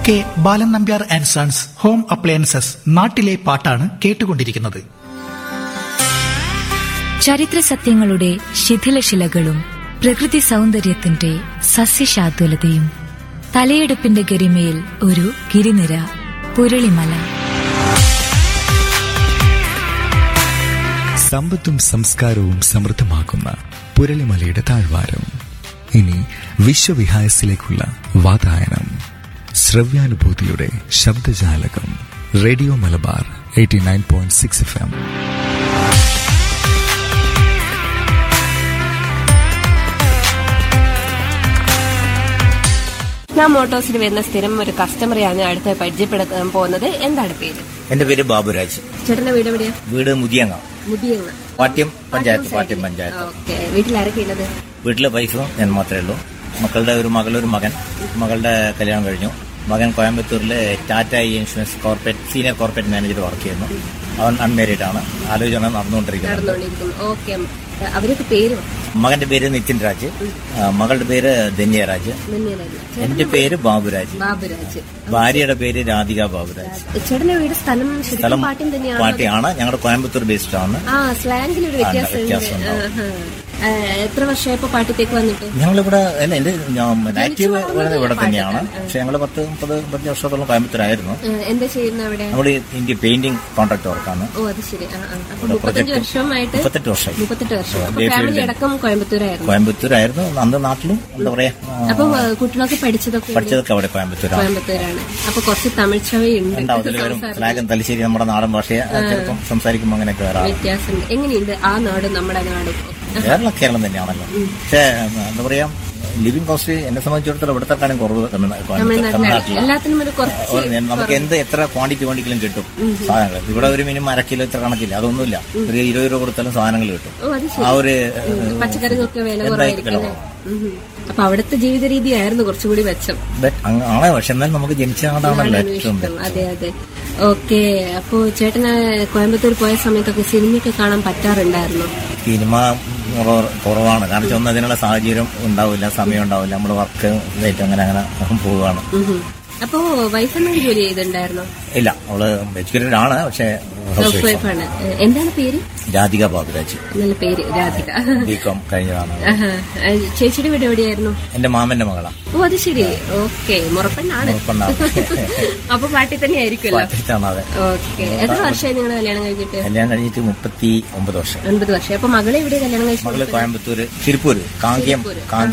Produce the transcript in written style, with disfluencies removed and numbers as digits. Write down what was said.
K Balan Nambiar and sons home appliances നാട്ടിലെ പാട്ടാണ് കേട്ടുകൊണ്ടിരിക്കുന്നത്. ചരിത്ര സത്യങ്ങളുടെ ശിഥിലശിലകളും പ്രകൃതി സൗന്ദര്യത്തിന്റെ സസ്യശാദ്വലതയും തലയെടുപ്പിന്റെ ഗരിമയിൽ ഒരു ഗിരിനിര പുരളിമല. സമ്പത്തും സംസ്കാരവും സമൃദ്ധമാക്കുന്ന പുരളിമലയുടെ താഴ്വാരം. ഇനി വിശ്വവിഹായസിലേക്കുള്ള വാതായനം. ശ്രവ്യാനുഭൂതിയുടെ ശബ്ദജാലകം. Radio Malabar 89.6 FM. ഞാൻ മോട്ടോഴ്സിൽ വരുന്ന സ്ഥിരം ഒരു കസ്റ്റമറെയാണ് അടുത്ത് പരിചയപ്പെടുത്താൻ പോകുന്നത്. എന്താണ് പേര്? എന്റെ പേര് ബാബുരാജ്. ചേട്ടന്റെ വീട് എവിടെയാ? വീട് മുതിയങ്ങ, പാട്യം പഞ്ചായത്ത്. ഓക്കെ. വീട്ടിലാരൊക്കെ ഉള്ളത്? വീട്ടിലെ വൈഫും ഞാൻ മാത്രമേ ഉള്ളൂ. മക്കളുടെ ഒരു മകൻ. മകളുടെ കല്യാണം കഴിഞ്ഞു. മകൻ കോയമ്പത്തൂരിലെ Tata insurance senior corporate manager work ചെയ്യുന്നു. അവൻ അൺമാരീഡ് ആണ്. ആലോചന നടന്നുകൊണ്ടിരിക്കുന്നത്. അവരൊക്കെ പേര്? മകന്റെ പേര് നിതിൻ രാജ്, മകളുടെ പേര് ധന്യരാജ്. എന്റെ പേര് ബാബുരാജ്. ഭാര്യയുടെ പേര് രാധിക ബാബുരാജ്. ചേട്ടന്റെ വീട് സ്ഥലം പാട്ടിയാണ്. ഞങ്ങളുടെ കോയമ്പത്തൂർ ബേസ്ഡ് ആണ്. എത്ര വർഷമായപ്പോ പാട്ടിത്തേക്ക് വന്നിട്ട്? ഞങ്ങളിവിടെ എന്റെ ആക്റ്റീവ് ഇവിടെ തന്നെയാണ്. പക്ഷെ ഞങ്ങള് 10-15 വർഷത്തോളം കോയമ്പത്തൂരായിരുന്നു. എന്താ ചെയ്യുന്നത് അവിടെ? നമ്മുടെ ഇന്ത്യ പെയിന്റിംഗ് കോൺട്രാക്ട് വർക്കാണ്. ഓ, അത് ശരി. 38 വർഷമായിട്ട്. 38 വർഷം. ഫാമിലി അടക്കം കോയമ്പത്തൂരായിരുന്നു. അന്ന് നാട്ടിലും എന്താ പറയാ. അപ്പൊ കുട്ടികളൊക്കെ പഠിച്ചതൊക്കെ അവിടെ കോയമ്പത്തൂരാണ്. അപ്പൊ കുറച്ച് തമിഴ് ചവയുണ്ട്. ഫ്ലാഗും തലശ്ശേരി നമ്മുടെ നാടൻ ഭാഷയെ ചിലപ്പം സംസാരിക്കുമ്പോൾ അങ്ങനെയൊക്കെ വരാം. വ്യത്യാസമുണ്ട്. എങ്ങനെയുണ്ട് ആ നാട് നമ്മുടെ നാട്? കേരളം തന്നെയാണല്ലോ. പക്ഷേ എന്താ പറയാ, ലിവിംഗ് കോസ്റ്റ് എന്നെ സംബന്ധിച്ചിടത്തോളം ഇവിടത്തെക്കാളും കുറവ് തമിഴ്നാട്ടിൽ. നമുക്ക് എത്ര ക്വാണ്ടിറ്റിയിലും കിട്ടും സാധനങ്ങൾ. ഇവിടെ ഒരു മിനിമം 1 കിലോ ഇത്ര കണക്കില്ല, അതൊന്നുമില്ല. ഒരു 20 രൂപ കൊടുത്താലും സാധനങ്ങൾ കിട്ടും. ആ ഒരു പച്ചക്കറികൾക്ക് വില കുറവായിരിക്കും. അപ്പൊ അവിടുത്തെ ജീവിത രീതിയായിരുന്നു കുറച്ചുകൂടി മെച്ചം ആണ്. പക്ഷെ എന്നാൽ നമുക്ക് ജനിച്ചാണല്ലോ ഏറ്റവും. അതെ അതെ. ഓക്കെ. അപ്പൊ ചേട്ടന് കോയമ്പത്തൂർ പോയ സമയത്തൊക്കെ സിനിമയൊക്കെ കാണാൻ പറ്റാറുണ്ടായിരുന്നു? സിനിമ കുറവാണ്. കാരണം ഒന്നും അതിനുള്ള സാഹചര്യം ഉണ്ടാവില്ല, സമയം ഉണ്ടാവില്ല. നമ്മള് വർക്ക് ഇതായിട്ട് അങ്ങനെ പോവുകയാണ്. അപ്പൊ വൈഫ് എന്തെങ്കിലും ജോലി ചെയ്തിട്ടുണ്ടായിരുന്നോ? ഇല്ല, അവള് എഡ്യൂക്കേറ്റഡ് ആണ്. പക്ഷെ ഹൗസ് വൈഫാണ്. എന്താണ് പേര്? രാധിക ബാബുരാജ്. നല്ല പേര്, രാധിക. ബികോം കഴിഞ്ഞതാണ്. ചേച്ചിയുടെ വീട് എവിടെയായിരുന്നു? എന്റെ മാമന്റെ മകളാ. ഓ, അത് ശരി. ഓക്കെ. മുറപ്പെണ്ണാണ്. അപ്പൊ പാട്ടി തന്നെ ആയിരിക്കുമല്ലോ. ഓക്കെ. എത്ര വർഷമായി നിങ്ങൾ കല്യാണം കഴിഞ്ഞിട്ട്? കല്യാണം കഴിഞ്ഞിട്ട് 39 വർഷം. 9 വർഷം. അപ്പൊ മകളെ എവിടെ കല്യാണം കഴിച്ചു? മകള് കോയമ്പത്തൂര്, തിരുപ്പൂര്, കാങ്ക്യം